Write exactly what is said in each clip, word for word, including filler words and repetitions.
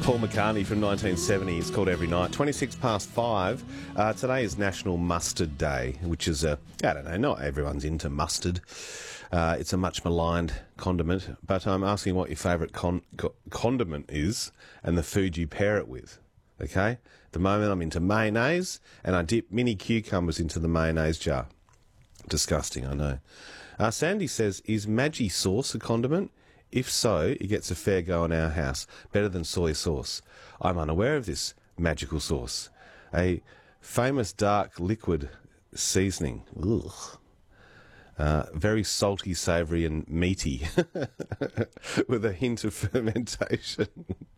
Paul McCartney from nineteen seventy. It's called Every Night. twenty-six past five. Uh, today is National Mustard Day, which is a, I don't know, not everyone's into mustard. Uh, it's a much maligned condiment, but I'm asking what your favourite con- co- condiment is and the food you pair it with. Okay? At the moment I'm into mayonnaise and I dip mini cucumbers into the mayonnaise jar. Disgusting, I know. Uh, Sandy says, is Maggi sauce a condiment? If so, it gets a fair go in our house. Better than soy sauce. I'm unaware of this magical sauce. A famous dark liquid seasoning. Ugh. Uh, very salty, savoury and meaty with a hint of fermentation.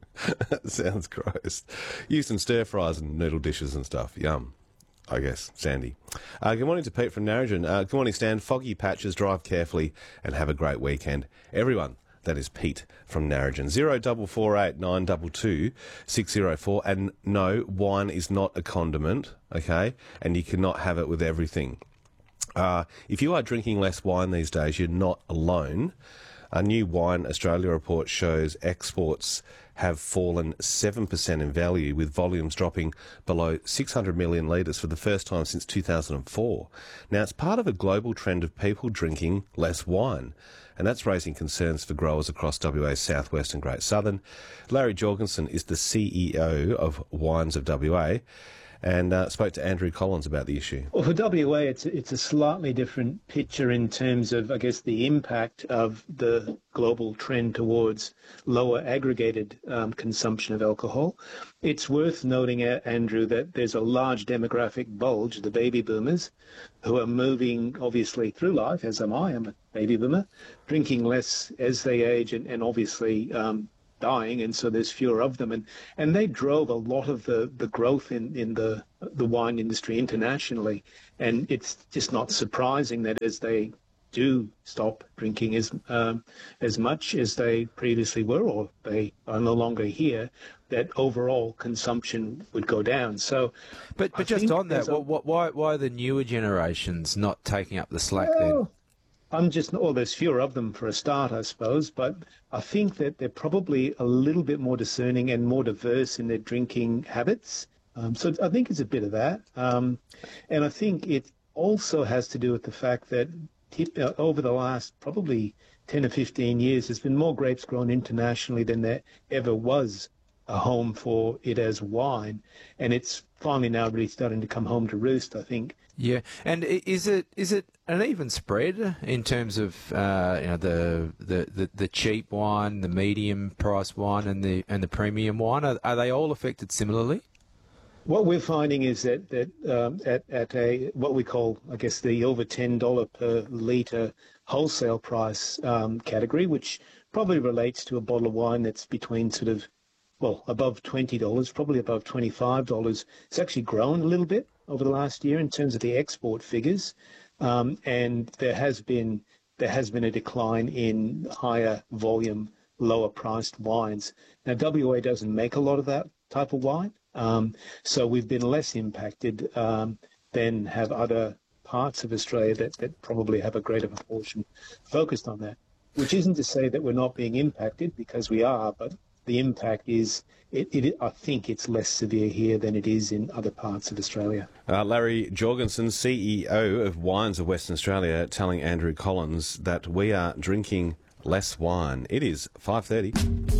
That sounds gross. Used in stir fries and noodle dishes and stuff. Yum, I guess, Sandy. Uh, good morning to Pete from Narrogin. Uh, good morning, Stan. Foggy patches, drive carefully and have a great weekend. Everyone, that is Pete from Narrogin. zero double four eight nine two two six zero four. And no, wine is not a condiment, okay? And you cannot have it with everything. Uh, if you are drinking less wine these days, you're not alone. A new Wine Australia report shows exports have fallen seven percent in value, with volumes dropping below six hundred million litres for the first time since two thousand four. Now, it's part of a global trend of people drinking less wine, and that's raising concerns for growers across W A's southwest and Great Southern. Larry Jorgensen is the C E O of Wines of W A, and uh, spoke to Andrew Collins about the issue. Well, for W A, it's a, it's a slightly different picture in terms of, I guess, the impact of the global trend towards lower aggregated um, consumption of alcohol. It's worth noting, uh, Andrew, that there's a large demographic bulge, the baby boomers, who are moving, obviously, through life, as am I, I'm a baby boomer, drinking less as they age and, and obviously um, dying, and so there's fewer of them, and and they drove a lot of the the growth in in the the wine industry internationally, and it's just not surprising that as they do stop drinking as um, as much as they previously were, or they are no longer here, that overall consumption would go down. So, but but I just on that, a, what, why why are the newer generations not taking up the slack well, then? I'm just, well, there's fewer of them for a start, I suppose, but I think that they're probably a little bit more discerning and more diverse in their drinking habits. Um, so I think it's a bit of that. Um, and I think it also has to do with the fact that tip, uh, over the last probably ten or fifteen years, there's been more grapes grown internationally than there ever was a home for it as wine. And it's finally now really starting to come home to roost, I think. Yeah, and is it is it an even spread in terms of uh, you know the, the, the, the cheap wine, the medium price wine, and the and the premium wine? Are, are they all affected similarly? What we're finding is that that um, at at a what we call, I guess, the over ten dollar per litre wholesale price um, category, which probably relates to a bottle of wine that's between sort of well above twenty dollars, probably above twenty five dollars. It's actually grown a little bit over the last year in terms of the export figures, um, and there has been there has been a decline in higher volume, lower priced wines. Now, W A doesn't make a lot of that type of wine, um, so we've been less impacted um, than have other parts of Australia that, that probably have a greater proportion focused on that. Which isn't to say that we're not being impacted, because we are, but the impact is, it, it, I think it's less severe here than it is in other parts of Australia. Uh, Larry Jorgensen, C E O of Wines of Western Australia, telling Andrew Collins that we are drinking less wine. It is five thirty.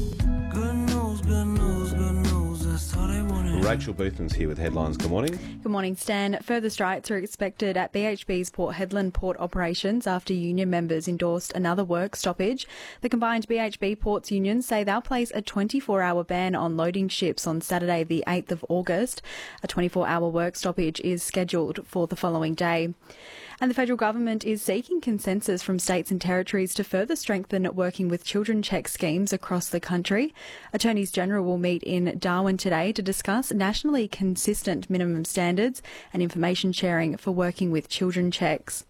Good news, good news, good news. That's all they wanted. Rachel Boothman's here with headlines. Good morning. Good morning, Stan. Further strikes are expected at B H P's Port Hedland port operations after union members endorsed another work stoppage. The combined B H B Ports unions say they'll place a twenty-four hour ban on loading ships on Saturday the eighth of August. A twenty-four hour work stoppage is scheduled for the following day. And the federal government is seeking consensus from states and territories to further strengthen working with children check schemes across the country. Attorneys General will meet in Darwin today to discuss nationally consistent minimum standards and information sharing for working with children checks.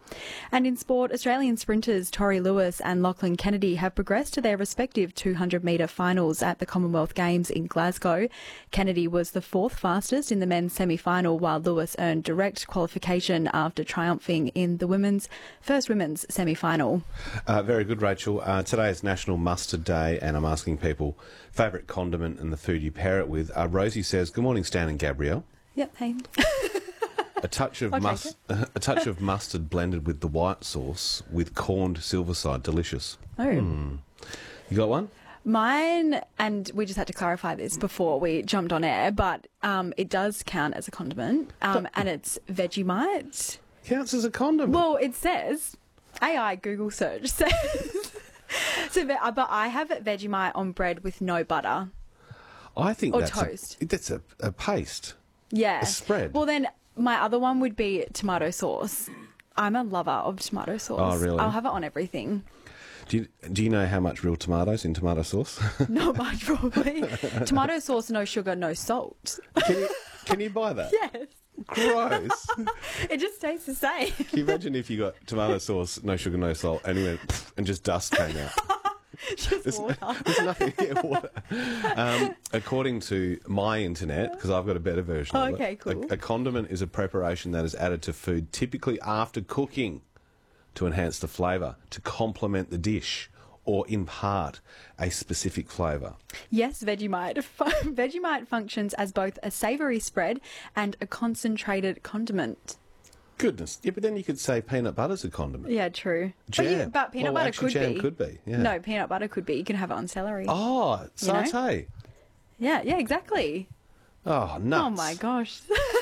And in sport, Australian sprinters Tori Lewis and Lachlan Kennedy have progressed to their respective two hundred metre finals at the Commonwealth Games in Glasgow. Kennedy was the fourth fastest in the men's semi-final, while Lewis earned direct qualification after triumphing in the women's first women's semi-final. Uh, very good, Rachel. Uh, today is National Mustard Day, and I'm asking people favourite condiment and the food you pair it with. Uh, Rosie says, "Good morning, Stan and Gabrielle. Yep, hey. A touch of I'll take mus- a touch of mustard blended with the white sauce with corned silverside, delicious." Oh. Mm. You got one? Mine, and we just had to clarify this before we jumped on air, but um, it does count as a condiment, um, and it's Vegemite. Counts as a condiment. Well, it says, A I Google search says, so, but I have Vegemite on bread with no butter. I think or that's toast. A, that's a, a paste. Yeah. A spread. Well, then my other one would be tomato sauce. I'm a lover of tomato sauce. Oh, really? I'll have it on everything. Do you, do you know how much real tomatoes in tomato sauce? Not much, probably. Tomato sauce, no sugar, no salt. Can you, can you buy that? Yes. Gross. It just tastes the same. Can you imagine if you got tomato sauce, no sugar, no salt, and, you went, pff, and just dust came out? Just There's, water. there's nothing in water. Um, according to my internet, because I've got a better version Oh, of okay, it, cool. a, a condiment is a preparation that is added to food, typically after cooking, to enhance the flavour, to complement the dish, or impart a specific flavour. Yes, Vegemite. Vegemite functions as both a savoury spread and a concentrated condiment. Goodness. Yeah, but then you could say peanut butter's a condiment. Yeah, true. Jam. But, you, but peanut Well, butter actually, could jam be. could be, yeah. No, peanut butter could be. You can have it on celery. Oh, You know? satay. Yeah, yeah, exactly. Oh, nuts. Oh my gosh.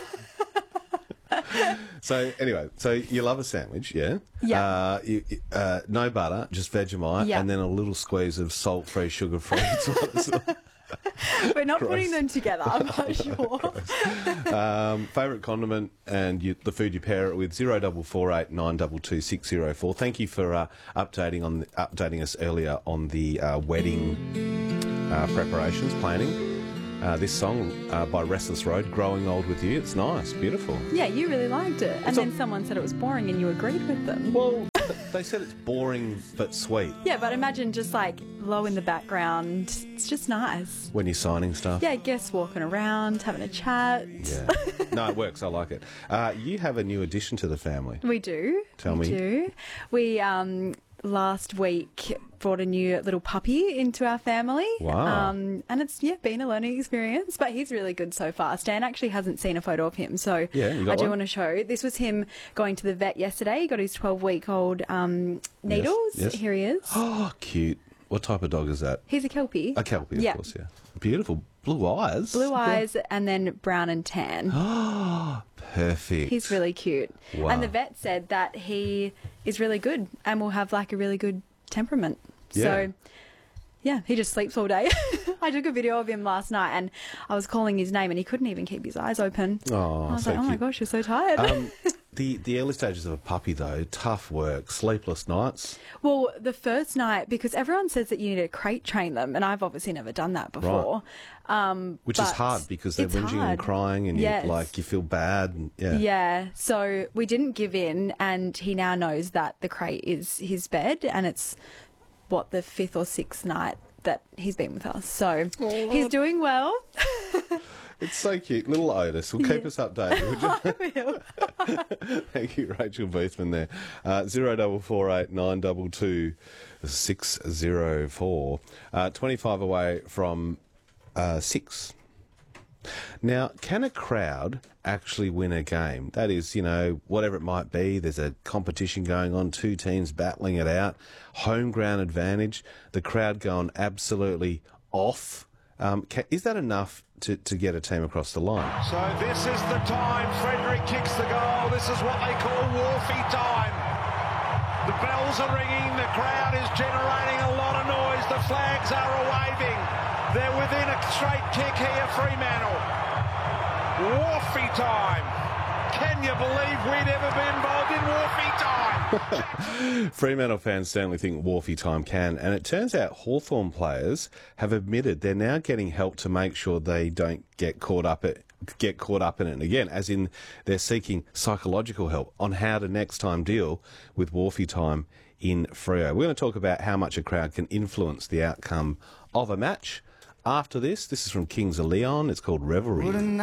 So anyway, so you love a sandwich, yeah? Yeah. Uh, you, uh, no butter, just Vegemite, Yeah. and then a little squeeze of salt-free, sugar-free. We're not Gross. putting them together, I'm not sure. um, favourite condiment and you, the food you pair it with, zero double four eight nine double two six zero four. Thank you for uh, updating on the, updating us earlier on the uh, wedding uh, preparations, planning. Uh, this song uh, by Restless Road, Growing Old With You. It's nice, beautiful. Yeah, you really liked it. And It's then a- someone said it was boring and you agreed with them. Well, th- they said it's boring but sweet Yeah, but imagine just like low in the background. It's just nice. when you're signing stuff. Yeah, guests walking around, having a chat. Yeah. No, it works. I like it. Uh, you have a new addition to the family. We do. Tell we me. do. We um last week brought a new little puppy into our family. Wow. Um, and it's yeah been a learning experience, but he's really good so far. Stan actually hasn't seen a photo of him, so Yeah, you got I do one? want to show. This was him going to the vet yesterday. He got his twelve week old um needles. yes. Here he is. Oh, cute. What type of dog is that? He's a Kelpie. A Kelpie, of Yeah. course, yeah. Beautiful. Blue eyes. Blue eyes and then brown and tan. Oh, perfect. He's really cute. Wow. And the vet said that he is really good and will have like a really good temperament. Yeah. So, yeah, he just sleeps all day. I took a video of him last night and I was calling his name and he couldn't even keep his eyes open. Oh, I was so like, oh my cute. gosh, you're so tired. Um, the, the early stages of a puppy, though, tough work, sleepless nights. Well, the first night, because everyone says that you need to crate train them, and I've obviously never done that before. Um, Which is but hard because they're it's whinging hard. and crying and Yes. you like you feel bad. And, yeah. Yeah, so we didn't give in, and he now knows that the crate is his bed, and it's what the fifth or sixth night that he's been with us. So he's doing well. It's so cute. Little Otis. Well, keep Yeah. us updated, would you? Thank you, Rachel Boothman there. Uh, zero double four eight nine double two six zero four. Uh, twenty-five away from uh, six. Now, can a crowd actually win a game? That is, you know, whatever it might be, there's a competition going on, two teams battling it out, home ground advantage, the crowd going absolutely off. Um, ca is that enough to, to get a team across the line? So this is the time. Frederick kicks the goal. This is what they call Wharfie time. The bells are ringing. The crowd is generating a lot of noise. The flags are waving. They're within a straight kick here, Fremantle. Wharfie time. Can you believe we'd ever be involved in Wharfie time? Fremantle fans certainly think Wharfie time can, and it turns out Hawthorn players have admitted they're now getting help to make sure they don't get caught up at get caught up in it. And again, as in they're seeking psychological help on how to next time deal with Wharfie time in Freo. We're going to talk about how much a crowd can influence the outcome of a match. After this, this is from Kings of Leon. It's called Revelry.